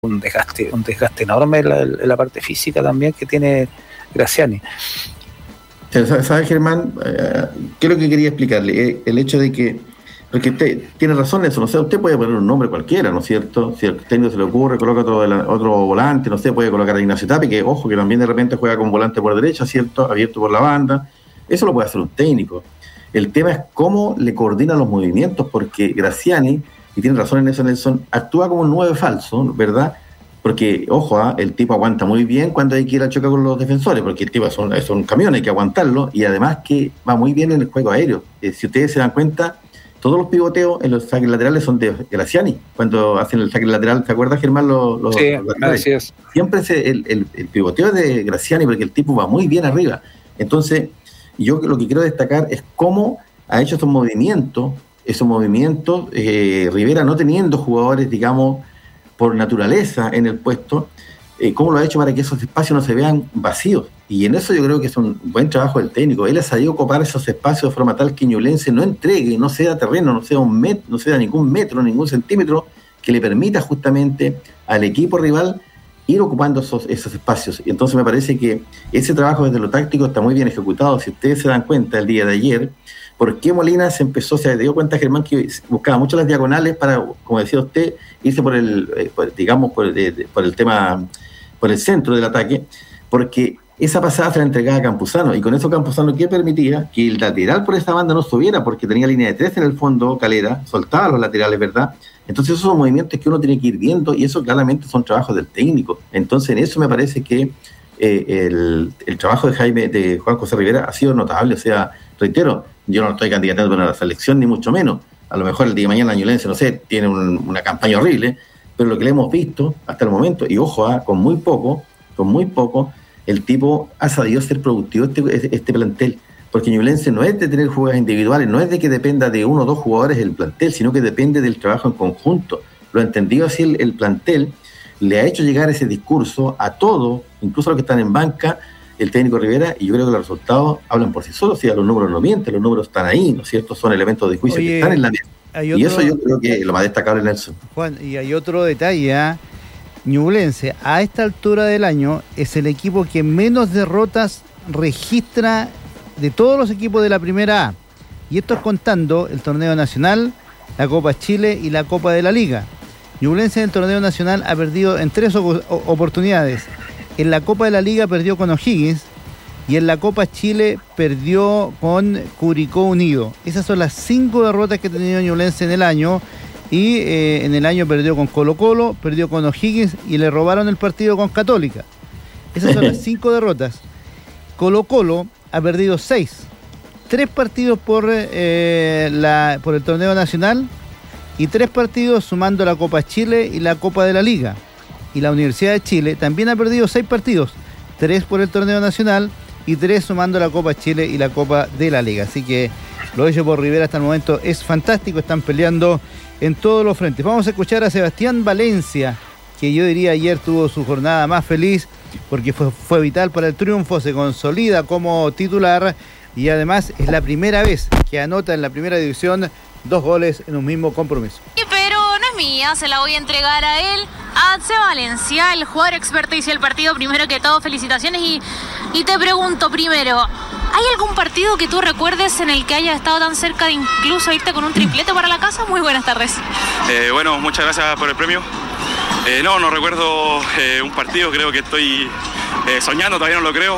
un desgaste enorme en la parte física también que tiene Graziani. ¿Sabes, Germán? ¿Qué es lo que quería explicarle? El hecho de que, porque usted tiene razón en eso, no sé, usted puede poner un nombre cualquiera, ¿no es cierto? Si al técnico se le ocurre, coloca otro volante, no sé, puede colocar a Ignacio Tapia, que ojo, que también de repente juega con volante por derecha, ¿cierto? Abierto por la banda. Eso lo puede hacer un técnico. El tema es cómo le coordina los movimientos, porque Graziani, y tiene razón en eso, Nelson, actúa como un 9 falso, ¿verdad? Porque, ojo, el tipo aguanta muy bien cuando hay que ir a chocar con los defensores, porque el tipo es un camión, hay que aguantarlo, y además que va muy bien en el juego aéreo. Si ustedes se dan cuenta, todos los pivoteos en los saques laterales son de Graziani. Cuando hacen el saque lateral, ¿te acuerdas, Germán? Sí, así es. Siempre es el pivoteo de Graziani, porque el tipo va muy bien arriba. Entonces, yo lo que quiero destacar es cómo ha hecho esos movimientos, Rivera no teniendo jugadores, digamos, por naturaleza en el puesto, cómo lo ha hecho para que esos espacios no se vean vacíos. Y en eso yo creo que es un buen trabajo del técnico. Él ha sabido copar esos espacios de forma tal que Ñublense no entregue, no sea terreno, no sea ningún metro, ningún centímetro que le permita justamente al equipo rival ir ocupando esos espacios. Y entonces me parece que ese trabajo desde lo táctico está muy bien ejecutado. Si ustedes se dan cuenta el día de ayer, ¿por qué Molina se dio cuenta, Germán, que buscaba mucho las diagonales para, como decía usted, irse por el centro del ataque? Porque esa pasada se la entregaba a Campuzano, y con eso Campuzano, ¿qué permitía? Que el lateral por esa banda no subiera, porque tenía línea de 3 en el fondo, Calera, soltaba los laterales, ¿verdad? Entonces esos son movimientos que uno tiene que ir viendo, y eso claramente son trabajos del técnico. Entonces en eso me parece que el trabajo de Juan José Rivera ha sido notable. O sea, reitero, yo no estoy candidato para la selección, ni mucho menos. A lo mejor el día de mañana Ñublense, no sé, tiene una campaña horrible, pero lo que le hemos visto hasta el momento, y ojo, con muy poco, el tipo ha sabido ser productivo este plantel, porque Ñublense no es de tener jugadas individuales, no es de que dependa de uno o dos jugadores el plantel, sino que depende del trabajo en conjunto. Lo ha entendido así el plantel, le ha hecho llegar ese discurso a todos, incluso a los que están en banca, el técnico Rivera, y yo creo que los resultados hablan por sí solos. O sea, los números no mienten, los números están ahí, ¿no es cierto? Son elementos de juicio que están en la mesa. Y eso yo creo que es lo más destacable, Nelson. Juan, y hay otro detalle, Ñublense a esta altura del año es el equipo que menos derrotas registra de todos los equipos de la Primera A. Y esto es contando el torneo nacional, la Copa Chile y la Copa de la Liga. Ñublense en el torneo nacional ha perdido en 3 oportunidades. En la Copa de la Liga perdió con O'Higgins y en la Copa Chile perdió con Curicó Unido. Esas son las 5 derrotas que ha tenido Ñublense en el año. Y en el año perdió con Colo-Colo, perdió con O'Higgins y le robaron el partido con Católica. Esas son las 5 derrotas. Colo-Colo ha perdido 6. 3 partidos por el torneo nacional y 3 partidos sumando la Copa Chile y la Copa de la Liga. Y la Universidad de Chile también ha perdido 6 partidos, 3 por el torneo nacional y 3 sumando la Copa Chile y la Copa de la Liga. Así que lo hecho por Rivera hasta el momento es fantástico, están peleando en todos los frentes. Vamos a escuchar a Sebastián Valencia, que yo diría ayer tuvo su jornada más feliz porque fue vital para el triunfo, se consolida como titular y además es la primera vez que anota en la primera división 2 goles en un mismo compromiso. Pero no es mía, se la voy a entregar a él, a Seba Valencia, el jugador experticio del partido. Primero que todo, felicitaciones y te pregunto primero, ¿hay algún partido que tú recuerdes en el que hayas estado tan cerca de incluso irte con un triplete para la casa? Muy buenas tardes. Bueno, muchas gracias por el premio. No recuerdo un partido, creo que estoy soñando, todavía no lo creo.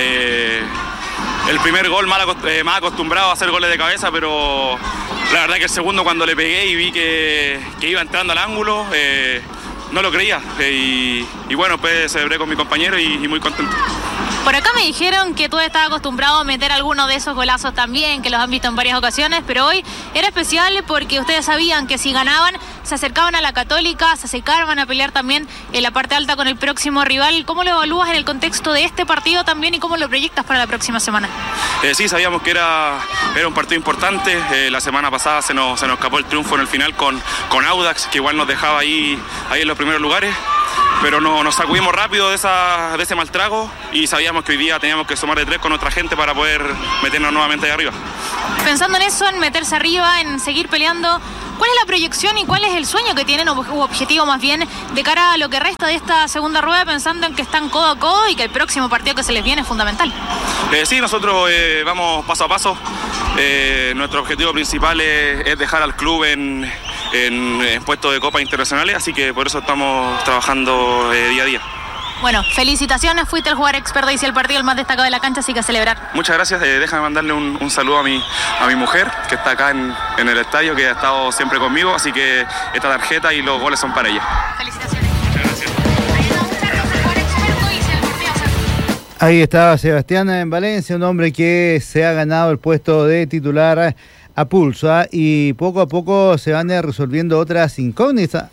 El primer gol mal acostumbrado a hacer goles de cabeza, pero la verdad que el segundo, cuando le pegué y vi que iba entrando al ángulo, no lo creía. Y bueno, pues celebré con mi compañero y muy contento. Por acá me dijeron que tú estabas acostumbrado a meter alguno de esos golazos también, que los han visto en varias ocasiones, pero hoy era especial porque ustedes sabían que si ganaban se acercaban a la Católica, se acercaban a pelear también en la parte alta con el próximo rival. ¿Cómo lo evalúas en el contexto de este partido también y cómo lo proyectas para la próxima semana? Sí, sabíamos que era un partido importante. La semana pasada se nos escapó el triunfo en el final con Audax, que igual nos dejaba ahí en los primeros lugares. Pero nos sacudimos rápido de ese mal trago y sabíamos que hoy día teníamos que sumar de 3 con nuestra gente para poder meternos nuevamente ahí arriba. Pensando en eso, en meterse arriba, en seguir peleando, ¿Cuál es la proyección y cuál es el sueño que tienen, u objetivo más bien, de cara a lo que resta de esta segunda rueda, pensando en que están codo a codo y que el próximo partido que se les viene es fundamental? Sí, nosotros vamos paso a paso. Nuestro objetivo principal es dejar al club en puestos de copas internacionales, así que por eso estamos trabajando día a día. Bueno, felicitaciones, fuiste el jugador experto y el partido el más destacado de la cancha, así que a celebrar. Muchas gracias, déjame mandarle un saludo a mi mujer, que está acá en el estadio, que ha estado siempre conmigo, así que esta tarjeta y los goles son para ella. Felicitaciones. Muchas gracias. Ahí estaba Sebastián en Valencia, un hombre que se ha ganado el puesto de titular a pulso, y poco a poco se van resolviendo otras incógnitas,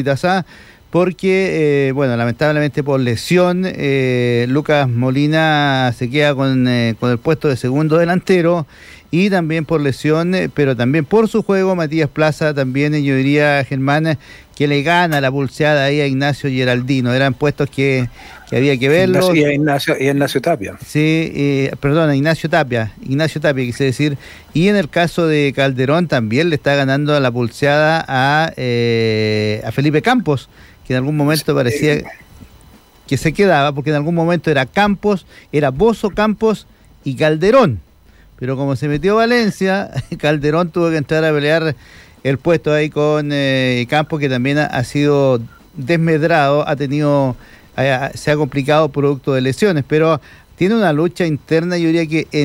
porque, lamentablemente por lesión, Lucas Molina se queda con el puesto de segundo delantero, y también por lesión, pero también por su juego, Matías Plaza también, yo diría, Germán, que le gana la pulseada ahí a Ignacio Geraldino. Eran puestos que había que verlos. Y Ignacio Tapia. Sí, Ignacio Tapia, quise decir. Y en el caso de Calderón también le está ganando la pulseada a Felipe Campos, que en algún momento parecía que se quedaba, porque en algún momento era Bozo, Campos y Calderón. Pero como se metió Valencia, Calderón tuvo que entrar a pelear el puesto ahí con Campos, que también ha sido desmedrado, se ha complicado producto de lesiones, pero tiene una lucha interna. Yo diría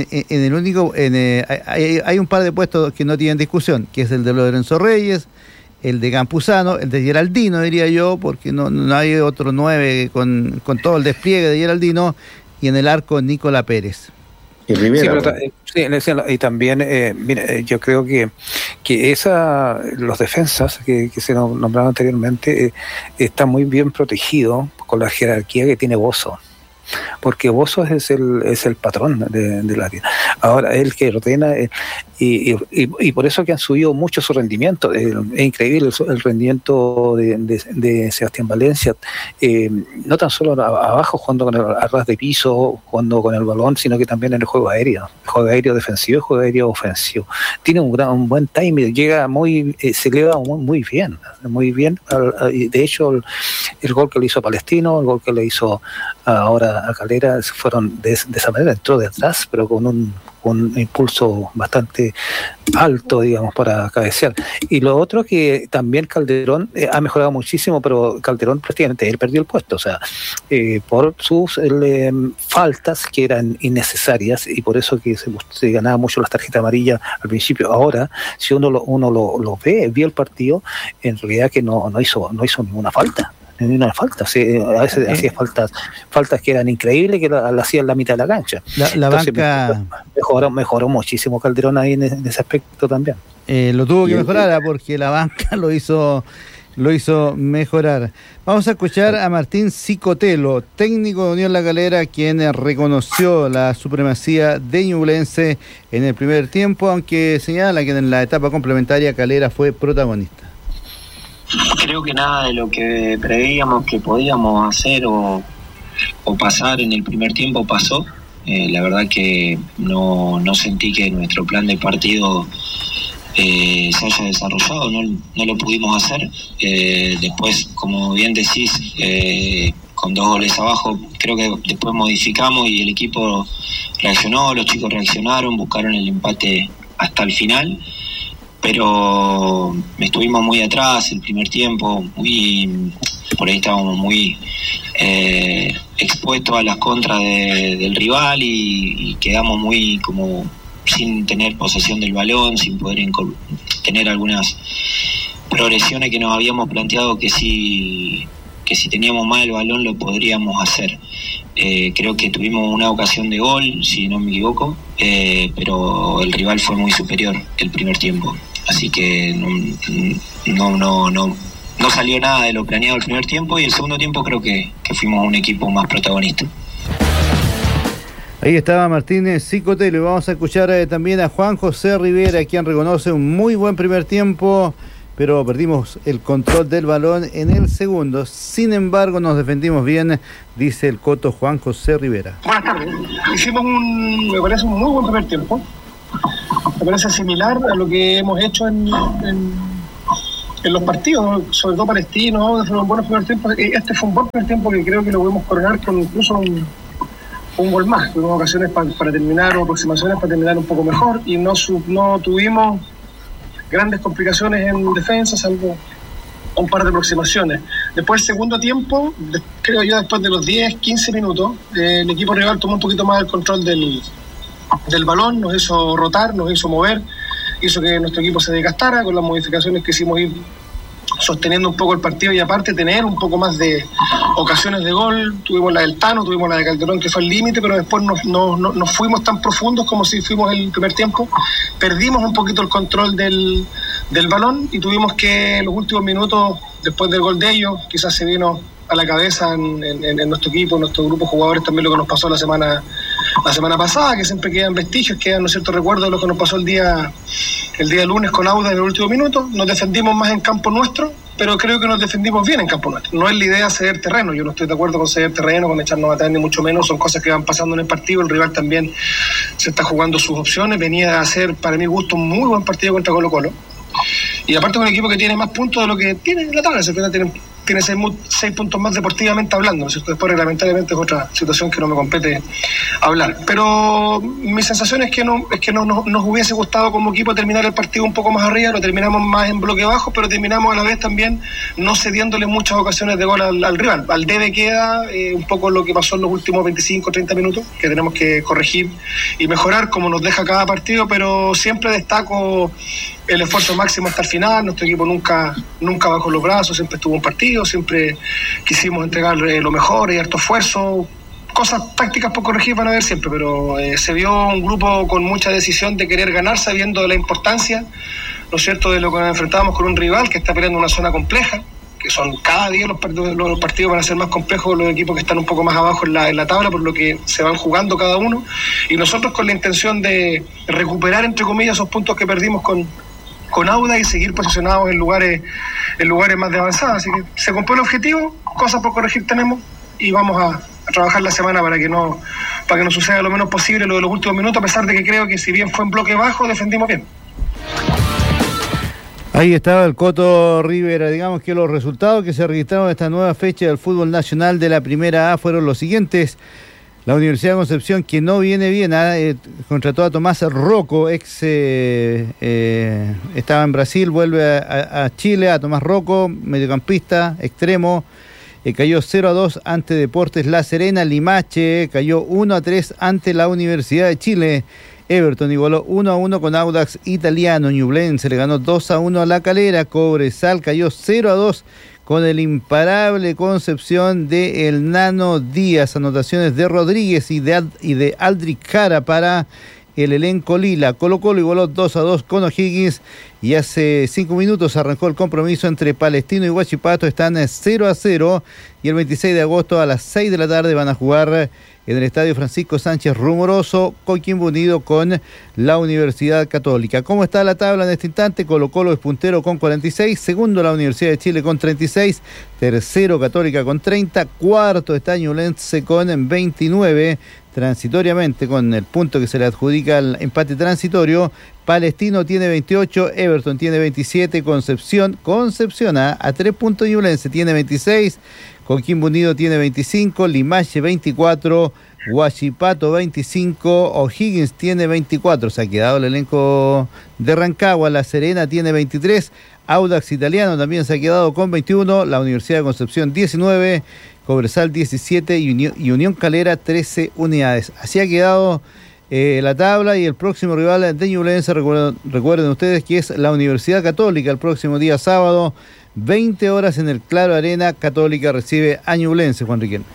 que hay un par de puestos que no tienen discusión, que es el de Lorenzo Reyes, el de Campuzano, el de Geraldino, diría yo, porque no hay otro 9 con todo el despliegue de Geraldino, y en el arco Nicola Pérez. Y Rivera. Y también, yo creo que los defensas que se nombraron anteriormente están muy bien protegidos con la jerarquía que tiene Bozo, porque Bozo es el patrón del área. Ahora, él que ordena, y por eso que han subido mucho su rendimiento. Es increíble el rendimiento de Sebastián Valencia, no tan solo abajo jugando con el ras de piso, jugando con el balón, sino que también en el juego aéreo defensivo y juego aéreo ofensivo. Tiene un buen timing, se eleva muy bien. De hecho, el gol que le hizo a Palestino, el gol que le hizo ahora a Calera, fueron de esa manera. Entró de atrás, pero con un impulso bastante alto, digamos, para cabecear. Y lo otro, que también Calderón ha mejorado muchísimo, pero Calderón prácticamente él perdió el puesto, o sea, por sus faltas que eran innecesarias, y por eso que se ganaba mucho las tarjetas amarillas al principio. Ahora, si uno lo vio el partido, en realidad que no hizo ninguna falta. A veces hacía faltas que eran increíbles, que la hacía en la mitad de la cancha. La banca mejoró muchísimo Calderón ahí en ese aspecto también. Lo tuvo que mejorar, porque la banca lo hizo mejorar. Vamos a escuchar a Martín Cicotelo, técnico de Unión La Calera, quien reconoció la supremacía de Ñublense en el primer tiempo, aunque señala que en la etapa complementaria Calera fue protagonista. Creo que nada de lo que preveíamos que podíamos hacer o pasar en el primer tiempo pasó. La verdad que no sentí que nuestro plan de partido se haya desarrollado, no lo pudimos hacer. Después, como bien decís, con 2 goles abajo, creo que después modificamos y el equipo reaccionó, los chicos reaccionaron, buscaron el empate hasta el final. Pero estuvimos muy atrás el primer tiempo, por ahí estábamos muy expuestos a las contras del rival y quedamos muy como sin tener posesión del balón, sin poder tener algunas progresiones que nos habíamos planteado que si teníamos más el balón lo podríamos hacer. Creo que tuvimos una ocasión de gol, si no me equivoco, pero el rival fue muy superior el primer tiempo. Así que no salió nada de lo planeado el primer tiempo, y el segundo tiempo creo que fuimos un equipo más protagonista. Ahí estaba Martínez Cicotelo, y vamos a escuchar también a Juan José Rivera, quien reconoce un muy buen primer tiempo, pero perdimos el control del balón en el segundo. Sin embargo, nos defendimos bien, dice el coto Juan José Rivera. Buenas tardes. Hicimos me parece un muy buen primer tiempo. Me parece similar a lo que hemos hecho en en los partidos, sobre todo Palestino, fueron buenos primeros tiempos. Este fue un buen primer tiempo que creo que lo podemos coronar con incluso un gol más. Tuvimos ocasiones para terminar, o aproximaciones para terminar un poco mejor, y no tuvimos grandes complicaciones en defensa, salvo un par de aproximaciones. Después el segundo tiempo, creo yo, después de los 10-15 minutos, el equipo rival tomó un poquito más el control del balón, nos hizo rotar, nos hizo mover, hizo que nuestro equipo se desgastara con las modificaciones que hicimos, ir sosteniendo un poco el partido y aparte tener un poco más de ocasiones de gol. Tuvimos la del Tano, tuvimos la de Calderón, que fue el límite, pero después no fuimos tan profundos como si fuimos el primer tiempo. Perdimos un poquito el control del balón y tuvimos que los últimos minutos, después del gol de ellos, quizás se vino a la cabeza en nuestro equipo, en nuestro grupo de jugadores, también lo que nos pasó la semana pasada, que siempre quedan vestigios, quedan, ¿no es cierto?, recuerdos de lo que nos pasó el día lunes con Audax en el último minuto. Nos defendimos más en campo nuestro, pero creo que nos defendimos bien en campo nuestro. No es la idea ceder terreno, yo no estoy de acuerdo con ceder terreno, con echarnos a atrás, ni mucho menos, son cosas que van pasando en el partido. El rival también se está jugando sus opciones, venía a hacer, para mi gusto, un muy buen partido contra Colo-Colo. Y aparte con un equipo que tiene más puntos de lo que tiene en la tabla, tiene 6 puntos más deportivamente hablando, ¿no es cierto? Después reglamentariamente es otra situación que no me compete hablar. Pero mi sensación es que nos hubiese gustado como equipo terminar el partido un poco más arriba, lo terminamos más en bloque bajo, pero terminamos a la vez también no cediéndole muchas ocasiones de gol al rival. Al debe queda un poco lo que pasó en los últimos 25-30 minutos, que tenemos que corregir y mejorar como nos deja cada partido, pero siempre destaco el esfuerzo máximo hasta el final. Nuestro equipo nunca bajó los brazos, siempre estuvo en partido, siempre quisimos entregar lo mejor y harto esfuerzo. Cosas tácticas por corregir van a haber siempre, pero se vio un grupo con mucha decisión de querer ganar, sabiendo de la importancia, ¿no es cierto?, de lo que nos enfrentábamos con un rival que está peleando una zona compleja, que son cada día los partidos van a ser más complejos, los equipos que están un poco más abajo en la tabla, por lo que se van jugando cada uno, y nosotros con la intención de recuperar, entre comillas, esos puntos que perdimos con Audax y seguir posicionados en lugares más de avanzada. Así que se cumplió el objetivo, cosas por corregir tenemos y vamos a trabajar la semana para que no suceda lo menos posible lo de los últimos minutos, a pesar de que creo que si bien fue en bloque bajo, defendimos bien. Ahí estaba el Coto Rivera. Digamos que los resultados que se registraron en esta nueva fecha del fútbol nacional de la Primera A fueron los siguientes. La Universidad de Concepción, que no viene bien, contrató a Tomás Rocco, estaba en Brasil, vuelve a Chile, a Tomás Rocco, mediocampista, extremo, cayó 0-2 ante Deportes La Serena. Limache cayó 1-3 ante la Universidad de Chile. Everton igualó 1-1 con Audax Italiano. Ñublense le ganó 2-1 a La Calera. Cobresal cayó 0-2 con el imparable Concepción de el Nano Díaz. Anotaciones de Rodríguez y de Aldrich Jara para el elenco lila. Colo-Colo igualó 2-2 con O'Higgins y hace 5 minutos arrancó el compromiso entre Palestino y Huachipato. Están 0-0 y el 26 de agosto a las 6 de la tarde van a jugar en el Estadio Francisco Sánchez Rumoroso, Coquimbo Unido con la Universidad Católica. ¿Cómo está la tabla en este instante? Colo-Colo es puntero con 46, segundo la Universidad de Chile con 36, tercero Católica con 30, cuarto está Ñublense con 29, transitoriamente con el punto que se le adjudica al empate transitorio. Palestino tiene 28, Everton tiene 27, Concepción a 3 puntos, Ñublense tiene 26, Coquimbo Unido tiene 25, Limache 24, Huachipato 25, O'Higgins tiene 24, se ha quedado el elenco de Rancagua. La Serena tiene 23, Audax Italiano también se ha quedado con 21, la Universidad de Concepción 19, Cobresal 17 y Unión Calera 13 unidades. Así ha quedado la tabla, y el próximo rival de Ñublense, recuerden ustedes que es la Universidad Católica, el próximo día sábado, 20 horas en el Claro Arena. Católica recibe a Ñublense, Juan Riquelme.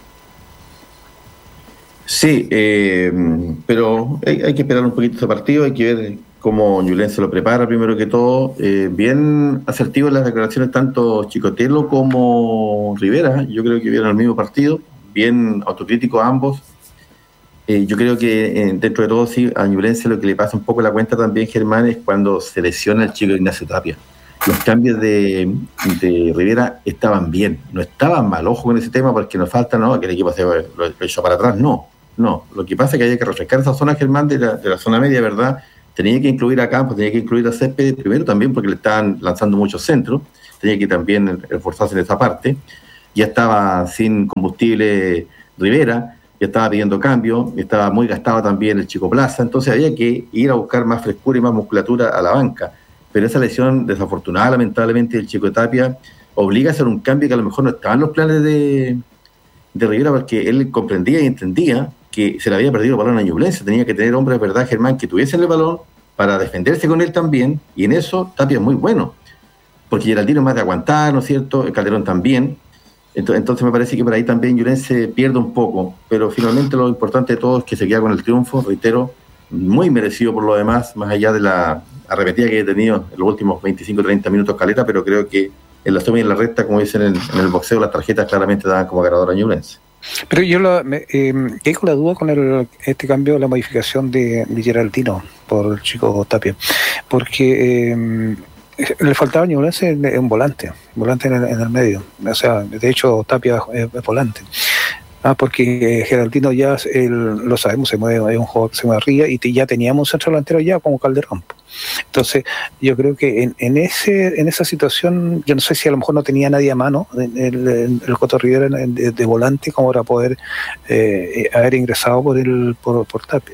Sí, pero hay que esperar un poquito este partido, hay que ver cómo Ñublense lo prepara primero que todo. Bien asertivo en las declaraciones tanto Chicotelo como Rivera, yo creo que vieron el mismo partido, bien autocrítico a ambos. Yo creo que dentro de todo sí, a Ñublense lo que le pasa un poco la cuenta también, Germán, es cuando se lesiona el chico Ignacio Tapia. Los cambios de Rivera estaban bien, no estaban mal, ojo con ese tema, porque nos falta, ¿no?, que el equipo se lo echó para atrás, no, lo que pasa es que hay que refrescar esa zona, Germán, de la zona media, ¿verdad? Tenía que incluir a Campos, tenía que incluir a Céspedes, primero también porque le estaban lanzando muchos centros, tenía que también esforzarse en esa parte. Ya estaba sin combustible Rivera, ya estaba pidiendo cambio, estaba muy gastado también el Chico Plaza, entonces había que ir a buscar más frescura y más musculatura a la banca. Pero esa lesión desafortunada, lamentablemente, del Chico Tapia obliga a hacer un cambio que a lo mejor no estaba en los planes de Rivera, porque él comprendía y entendía que se le había perdido el balón a Ñublense, tenía que tener hombres, ¿verdad, Germán?, que tuviesen el balón para defenderse con él también, y en eso Tapia es muy bueno, porque Geraldino es más de aguantar, ¿no es cierto?, el Calderón también. Entonces me parece que por ahí también Ñublense pierde un poco, pero finalmente lo importante de todo es que se queda con el triunfo, reitero, muy merecido por lo demás, más allá de la arrepentida que he tenido en los últimos 25-30 minutos Calera, pero creo que en la suma y en la recta, como dicen en el boxeo, las tarjetas claramente daban como ganador a Ñublense. Pero yo quedé con la duda con este cambio, la modificación de Geraldino por el Chico Tapia, porque le faltaba a Ñublense un volante en el medio, o sea, de hecho Tapia es volante. Porque Geraldino ya lo sabemos, se mueve, es un jugador que se mueve arriba, y ya teníamos un centro delantero ya como Calderón. Entonces yo creo que en esa situación, yo no sé si a lo mejor no tenía nadie a mano el Coto Rivera de volante como para poder haber ingresado por Tapia.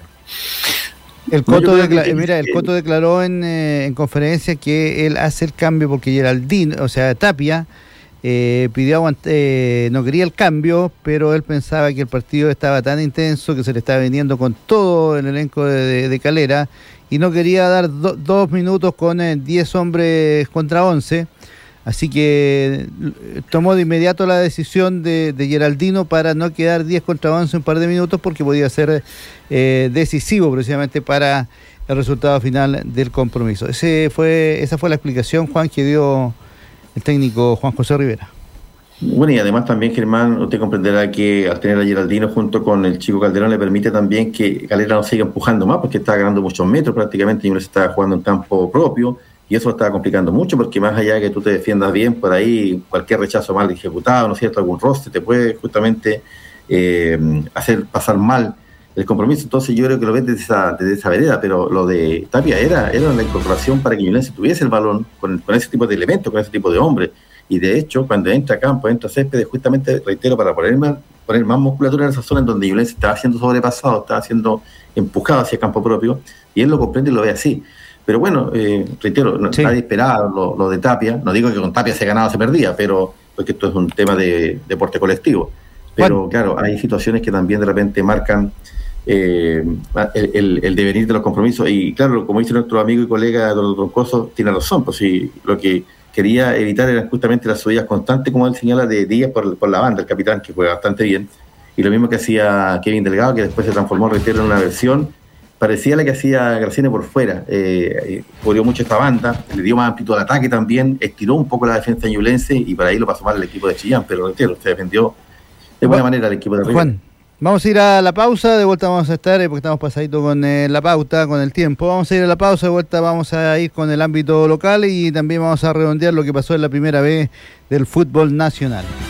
El Coto declaró en conferencia que él hace el cambio porque Geraldino, o sea, Tapia, pidió no quería el cambio, pero él pensaba que el partido estaba tan intenso que se le estaba viniendo con todo el elenco de Calera y no quería dar 2 minutos con 10 hombres contra 11, así que tomó de inmediato la decisión de Geraldino para no quedar 10 contra 11 un par de minutos, porque podía ser decisivo precisamente para el resultado final del compromiso. Esa fue la explicación, Juan, que dio el técnico Juan José Rivera. Bueno, y además también, Germán, usted comprenderá que al tener a Geraldino junto con el Chico Calderón le permite también que Calera no siga empujando más, porque está ganando muchos metros prácticamente, y uno se está jugando en campo propio, y eso lo estaba complicando mucho, porque más allá de que tú te defiendas bien, por ahí cualquier rechazo mal ejecutado, ¿no es cierto?, algún roce te puede justamente hacer pasar mal el compromiso. Entonces yo creo que lo ves desde esa vereda, pero lo de Tapia era la incorporación para que Ñublense tuviese el balón con ese tipo de elementos, con ese tipo de hombres, y de hecho cuando entra a campo, entra a césped, justamente, reitero, para poner más musculatura en esa zona en donde Ñublense estaba siendo sobrepasado, estaba siendo empujado hacia el campo propio, y él lo comprende y lo ve así. Pero bueno, reitero, sí, nadie esperaba lo de Tapia. No digo que con Tapia se ganaba o se perdía, pero porque esto es un tema de deporte colectivo, pero bueno, claro, hay situaciones que también de repente marcan el devenir de los compromisos, y claro, como dice nuestro amigo y colega Don Roncoso, tiene razón, pues sí, lo que quería evitar eran justamente las subidas constantes, como él señala, de Díaz por la banda, el capitán, que juega bastante bien, y lo mismo que hacía Kevin Delgado, que después se transformó, reitero, en una versión parecía la que hacía Graciani por fuera. Cubrió mucho esta banda, le dio más amplitud al ataque también, estiró un poco la defensa ñublense, y por ahí lo pasó mal el equipo de Chillán, pero reitero, se defendió de buena manera el equipo de Rivera. Juan, vamos a ir a la pausa, de vuelta vamos a estar, porque estamos pasadito con la pauta, con el tiempo. Vamos a ir a la pausa, de vuelta vamos a ir con el ámbito local, y también vamos a redondear lo que pasó en la primera vez del fútbol nacional.